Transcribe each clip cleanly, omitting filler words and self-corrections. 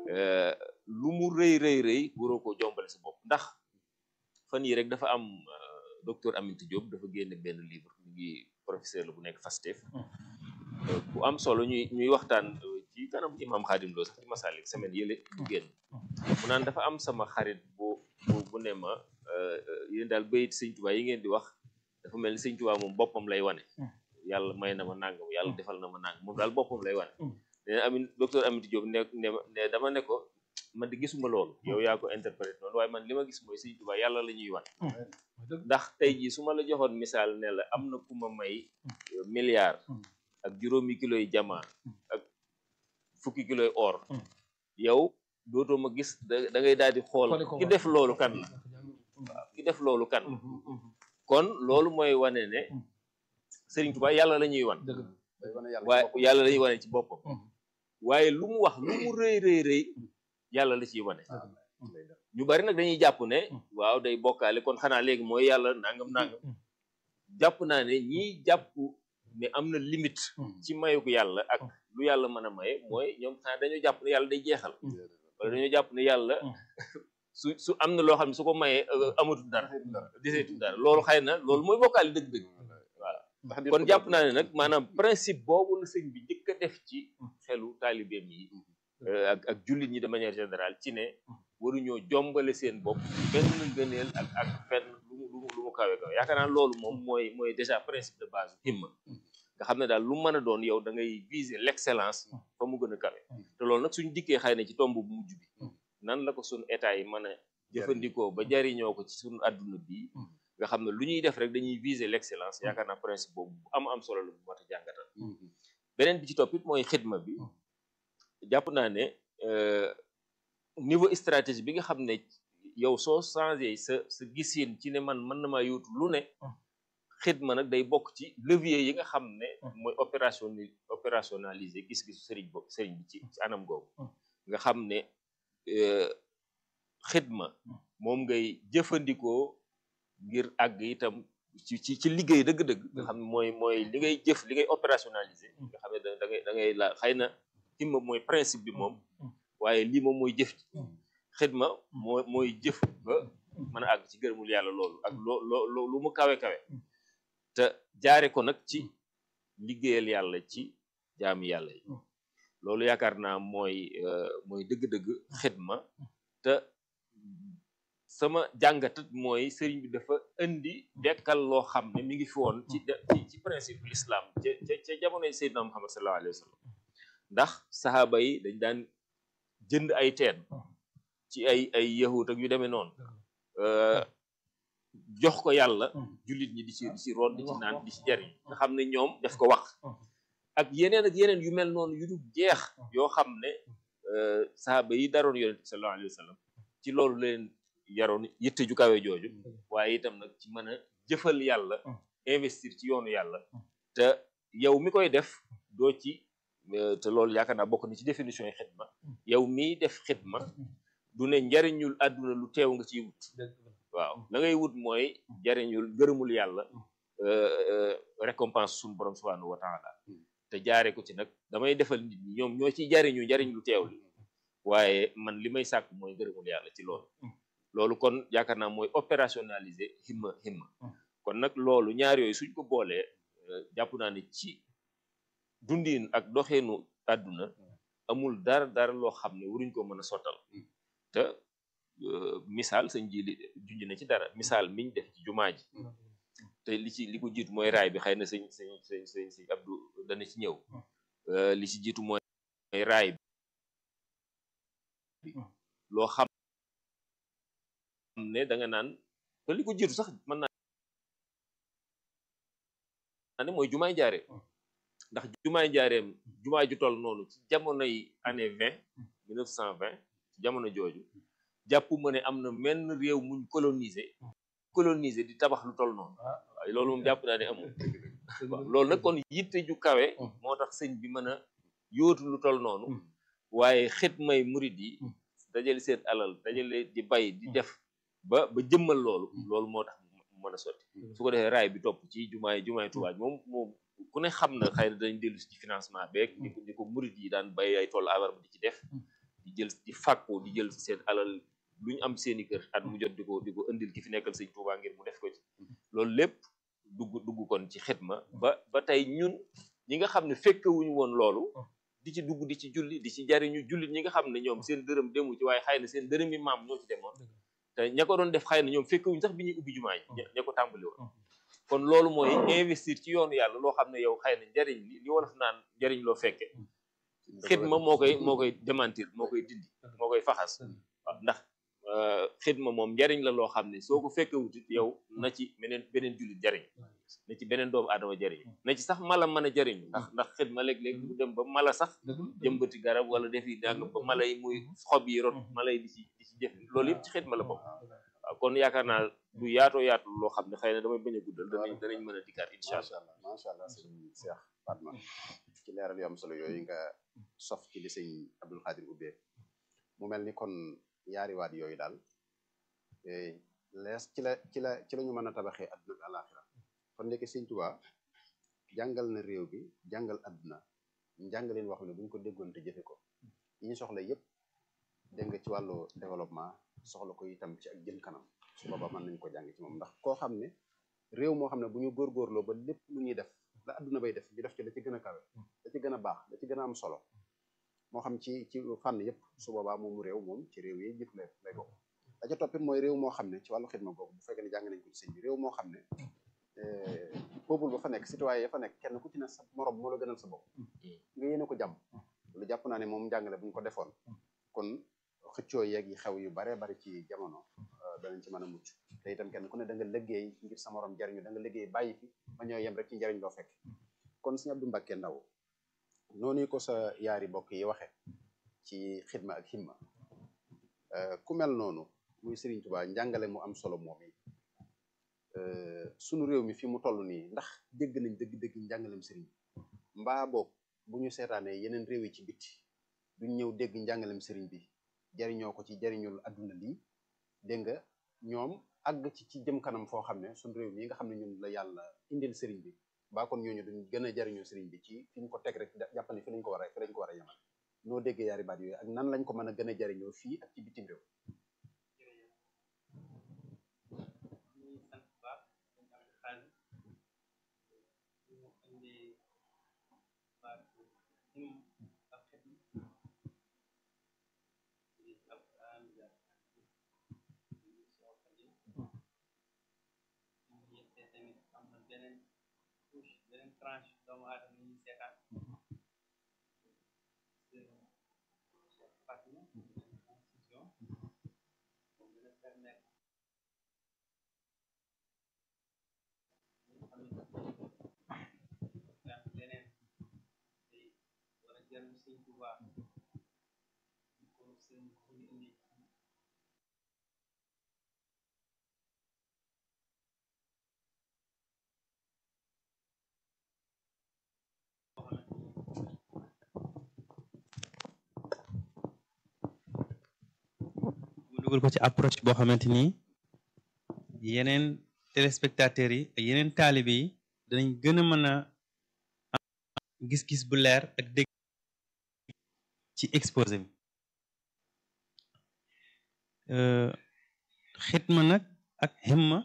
lu mu rëy rëy rëy waroo ko jombale sa bopp ndax fan yi rek dafa am docteur Aminata Diop dafa génne benn livre mu ngi professeur la bu nekk FASTEF bu am solo ñuy waxtaan ci kanam imam Khadim Lo sax ci Masalik semaine yële bu génn mu naan dafa am sama xarit bu ne ma yéen daal bayit sëñ Tuubaa yi ngeen di wax dafa mel ni sëñ Tuubaa moom boppam lay wane yàlla may na ma nangam yàlla defal na ma nangam moom daal boppam lay wane nee na docteur Aminata Diop ne dama ne ko man di gisuma loolu yow yaa ko interprété noonu waaye man li ma gis mooy sëñ Tuubaa yàlla la ñuy wan ndax tey jii su ma la joxoon misaal ne la am na ku ma may milliard ak juróomi kilo yi jamaa ak fukki kilo yi or yow dootoo ma gis da ngay daal di xool ki def loolu kan la waaw ki def loolu kan la kon loolu mooy wane ne sëriñ Tuubaa yàlla la ñuy wan waaye yàlla la ñuy wane ci boppam waaye lu mu wax lu mu rëy rëy rëy yàlla la ciy wane ñu bari nag dañuy jàpp ne waaw day bokkaale kon xanaa léegi mooy yàlla nangam nangam jàpp naa ne ñiy jàpp ne am na limite ci mayuk yàlla ak lu yàlla mën a maye mooy ñoom xanaa dañoo jàpp ne yàlla day jeexal wala dañoo jàpp ne yàlla su am na loo xam ne su ko mayee amatul dara deseetul dara loolu xëy na loolu mooy bokkaale dëgg-dëgg waaw kon jàpp naa ne nag maanaam principe boobu la sëñ bi njëkk a def ci xelu taalibeem yi ak jullit ñi de manière générale ci ne waruñoo jombale seen bopp benn ngëneel ak fenn lu mu kawe kawe yaakaar naa loolu moom mooy déjà principe de base himma nga xam ne daal lu mën a doon yow da ngay viser l'excellence fa mu gën a kawe te loolu nag suñ dikkee xëy na ci tomb bu mujj bi nan la ko suñ état yi mën a jëfandikoo ba jariñoo ko ci suñ adduna bi nga xam ne lu ñuy def rek dañuy viser l'excellence yaakaar naa principe boobu bu am solo la bu mat a jàngatal beneen bi ci topp it mooy xidma bi jàpp naa ne niveau stratégie bi nga xam ne yow soo changé sa gisin ci ne man mën na maa yóotu lu ne xidma nag day bokk ci levier yi nga xam ne mooy opérationnaliser gis-gisu sëriñ bi ci anam googu nga xam ne xidma moom ngay jëfandikoo ngir àgg itam ci liggéey dëgg-dëgg nga xam ne mooy li ngay jëf li ngay opérationnaliser nga xam ne da ngay la xëy na himma mooy principe bi moom waaye lii moom mooy jëf ci xidma mooy jëf ba mën a àgg ci gërëmul yàlla loolu ak lu mu kawe-kawe te jaare ko nag ci liggéeyal yàlla ci jaami yàlla yi loolu yaakaar naa mooy dëgg-dëgg xidma te sama jàngatat mooy sëriñ bi dafa indi dekkal loo xam ne mi ngi fi woon ci principe l'islam ca jamonoy Seydina Muhammad sallallahu alayhi wa sallam ndax saxaaba yi dañ daan jënd ay teen ci ay yahut ak yu demee noonu jox ko yàlla jullit ñi di ci root di ci naan di ci jariñ nga xam ne ñoom def ko wax ak yeneen yu mel noonu yu dul jeex yoo xam ne saxaaba yi daroon yonent bi sallallahu alayhi wa sallam ci loolu leen yaroon yitte ju kawe jooju waaye itam nag ci mën a jëfal yàlla investir ci yoonu yàlla te yow mi koy def doo ci te loolu yaakaar naa bokk na ci définition yi xidma yow miy def xidma du ne njariñul àdduna lu teew nga ciy wut waaw la ngay wut mooy njariñul gërëmul yàlla récompense suñu borom subhanahu wa taala te jaare ko ci nag damay defal nit ñi ñoom ñoo ciy jariñu njariñ lu teew li waaye man li may sàkk mooy gërëmul yàlla ci loolu kon yaakaar naa mooy opérationnaliser himma kon nag loolu ñaar yooyu suñ ko boolee jàpp naa ne ci dundin ak doxeenu àdduna amul dara loo xam ne waruñ ko mën a sottal te misaal sañ ji junj na ci dara misaal miñ def ci jumaa ji te li ko jiitu mooy raay bi xëy na sëñ Abdou dana ci ñëw li ci jiitu mooy raay bi loo xam ne da nga naan te li ko jiitu sax mën naa ne mooy jumaay njaareem ndax jumaay njaareem jumaa ju toll noonu ci jamonoy année 1920 ci jamono jooju jàpp ma ne am na menn réew muñ coloniser di tabax lu toll noonu waaye loolu moom jàpp naa ne amul loolu nag kon yitte ju kawe moo tax sëñ bi mën a yóotu lu toll noonu waaye xidmay murid yi dajale seen alal dajale di bay di def ba jëmmal loolu moo tax mën a sotti su ko defee raay bi topp ci jumaay Tuubaa moom ku ne xam na xëy na dañ dellu si ci financement beeg ni ko murid yi daan bay ay tool alarba di ci def di fàkku di jël seen alal lu ñu am seeni kër at mu jot di ko indil ki fi nekkal sëñ Tuubaa ngir mu def ko ci loolu lépp dugg kon ci xidma ba tey ñun ñi nga xam ne fekkewuñu woon loolu di ci dugg di ci julli di ci jariñu jullit ñi nga xam ne ñoom seen dërëm demu ci waaye xëy na seen dërëm yi maam ñoo ci demoon te ña ko doon def xëy na ñoom fekkewuñu sax bi ñuy ubbi jumaa yi ña ko tàmbali woon kon loolu mooy investir ci yoonu yàlla loo xam ne yow xëy na njariñ li wolof naan njariñ loo fekke xidma moo koy démentir moo koy dindi moo koy faxas waaw ndax xidma moom njariñ la loo xam ne soo ko fekkewutit yow na ci beneen jullit jariñ na ci beneen doomu aadama jariñ na ci sax mala mën a jariñ ndax xidma léeg-léeg mu dem ba mala sax jëmbati garab wala defi danga ba mala yi muy xob yi rot mala yi di ci jëf loolu yëpp ci xidma la bokk waaw kon yaakaar naa du yaatoo yaatu loo xam ne xëy na damay bañ a guddal danañ mën a dikkaat incha allah macha allah sëñ Cheikh Fatma ci leeral yu am solo yooyu nga sof ci li sëñ Abdul Xaadir ubbee mu mel ni kon yaari waat yooyu daal lees ci la ñu mën a tabaxee adduna bi àlaxira kon léegi sëñ Tuubaa jàngal na réew bi jàngal adduna njàngaleen wax ne bu ñu ko déggoon te jëfe ko yi ñu soxla yëpp dégg nga ci wàllu développement soxla ko itam ci ak jëm kanam su boobaa mën nañ ko jàng ci moom ndax koo xam ne réew moo xam ne bu ñu góorgóorloo ba lépp lu ñuy def la adduna bay def ñu def ci la ci gën a kawe la ci gën a baax la ci gën a am solo moo xam ci fànn yëpp su boobaa moomu réew moom ci réew yi jëf lay bokk la ca toppit mooy réew moo xam ne ci wàllu xidma boobu bu fekkee ne jàng nañ ko ci sëñ bi réew moo xam ne peuple ba fa nekk citoyen ya fa nekk kenn ku ci ne sa morom moo la gënal sa bopp nga yéene ko jàmm lu jàpp naa ne moom njàngale bu ñu ko defoon kon xëccoo yeeg yi xew yu baree bari ci jamono danañ ci mën a mucc te itam kenn ku ne da nga liggéey ngir sa morom jariñu da nga liggéey bàyyi fi ba ñëw yem rek ci njariñ loo fekk kon sëñ Abdou Mbacké Ndaw noonu ko sa yaari bokk yi waxe ci xidma ak himma ku mel noonu muy Serigne Touba njàngale mu am solo moom yi sunu réew mi fi mu toll nii ndax dégg nañ dëgg-dëgg njàngalem Serigne mbaa boog bu ñu seetaanee yeneen réew yi ci biti duñ ñëw dégg njàngalem Serigne bi jariñoo ko ci jariñul adduna lii dégg nga ñoom àgg ci jëm kanam foo xam ne sunu réew mi nga xam ne ñun la yàlla indil Serigne bi baa kon ñooñu duñ gën a jariñoo Serigne bi ci fi ñu ko teg rek jàpp ne fi lañ ko war a yemal noo déggee yaari baat yooyu ak nan lañ ko mën a gën a jariñoo fii ak ci bitim réew. tranche doomu aadama yi seetaan Fatma constitution moom dina permettre ñu xam ne leneen tey war a jël Sëñ Tuubaa ko sëñ ko ñu indi dugal ko ci approche boo xamante ni yeneen téléspectateurs yi ak yeneen taalibe yi danañ gën a mën a am gis-gis bu leer ak dégg ci exposé bi xidma nag ak himma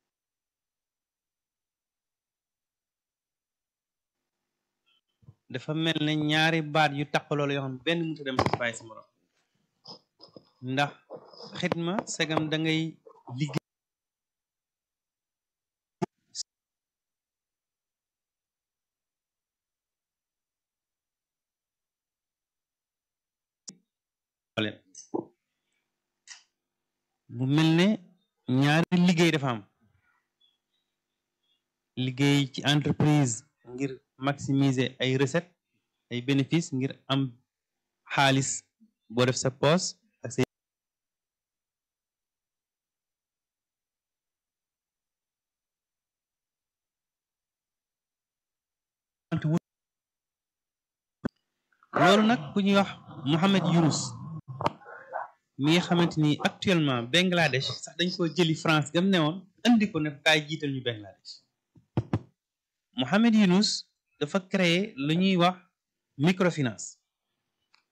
dafa mel ne ñaari baat yu taqaloo la yoo xam ne benn mënut a dem ci bàyyi sa morom ndax xidma segam da ngay liggéey mu mel ne ñaari liggéey dafa am liggéey ci entreprise ngir maximiser ay recettes ay bénéfices ngir am xaalis boo def sa poche ak say loolu nag ku ñuy wax Mohamed Yunus mi nga xamante ni actuellement Bangladesh sax dañ ko jëli France gam ne woon andi ko ne kaay jiital ñu Bangladesh Mohamed Yunus dafa créer lu ñuy wax microfinance